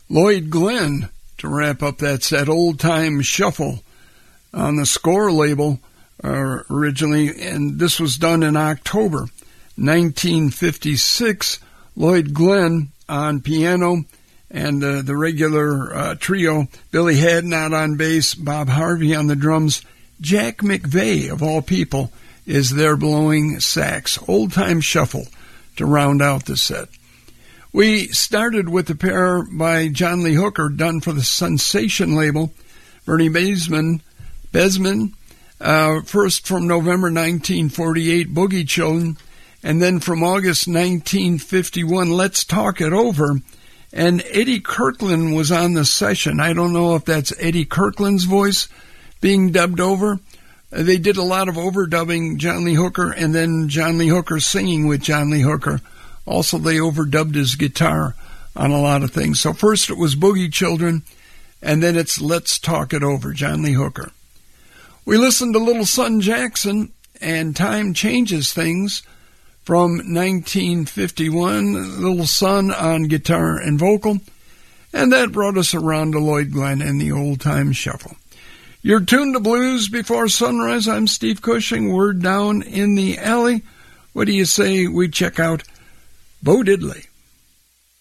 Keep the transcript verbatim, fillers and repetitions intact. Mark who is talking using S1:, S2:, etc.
S1: Lloyd Glenn to wrap up that set, Old Time Shuffle on the Score label uh, originally, and this was done in October nineteen fifty-six. Lloyd Glenn on piano and uh, the regular uh, trio, Billy Hadnot on bass, Bob Harvey on the drums. Jack McVeigh, of all people, is there blowing sax. Old Time Shuffle to round out the set. We started with the pair by John Lee Hooker, done for the Sensation label. Bernie Besman, Besman uh, first from November nineteen forty-eight, Boogie Children, and then from August nineteen fifty-one, Let's Talk It Over. And Eddie Kirkland was on the session. I don't know if that's Eddie Kirkland's voice being dubbed over. They did a lot of overdubbing, John Lee Hooker, and then John Lee Hooker singing with John Lee Hooker. Also, they overdubbed his guitar on a lot of things. So first it was Boogie Children, and then it's Let's Talk It Over, John Lee Hooker. We listened to Little Son Jackson and Time Changes Things from nineteen fifty-one, Little Son on guitar and vocal, and that brought us around to Lloyd Glenn and the Old Time Shuffle. You're tuned to Blues Before Sunrise. I'm Steve Cushing. We're down in the alley. What do you say we check out Bo Diddley?